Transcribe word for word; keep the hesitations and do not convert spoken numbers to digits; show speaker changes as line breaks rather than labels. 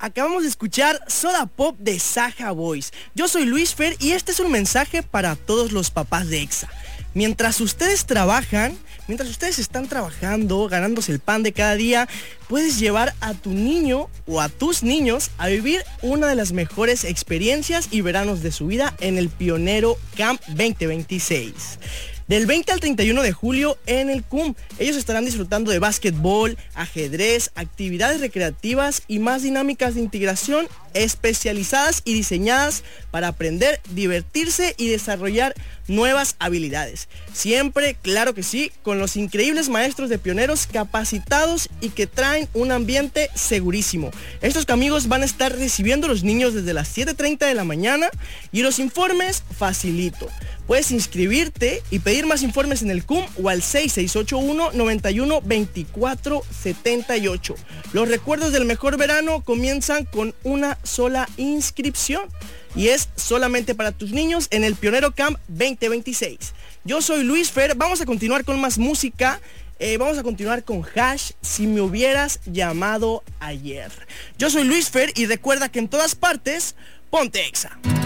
acabamos de escuchar Soda Pop de Saja Boys. Yo soy Luis Fer y este es un mensaje para todos los papás de EXA. Mientras ustedes trabajan, mientras ustedes están trabajando, ganándose el pan de cada día, puedes llevar a tu niño o a tus niños a vivir una de las mejores experiencias y veranos de su vida en el Pionero Camp veinte veintiséis. Del veinte al treinta y uno de julio en el C U M, ellos estarán disfrutando de básquetbol, ajedrez, actividades recreativas y más dinámicas de integración especializadas y diseñadas para aprender, divertirse y desarrollar nuevas habilidades. Siempre, claro que sí, con los increíbles maestros de pioneros capacitados y que traen un ambiente segurísimo. Estos amigos van a estar recibiendo a los niños desde las siete treinta de la mañana y los informes facilito. Puedes inscribirte y pedir más informes en el C U M o al seis seis ocho uno, nueve uno, dos cuatro siete ocho. Los recuerdos del mejor verano comienzan con una sola inscripción y es solamente para tus niños en el Pionero Camp veinte veintiséis. Yo soy Luis Fer, vamos a continuar con más música. Eh, vamos a continuar con Hash, Si me hubieras llamado ayer. Yo soy Luis Fer y recuerda que en todas partes, ponte EXA.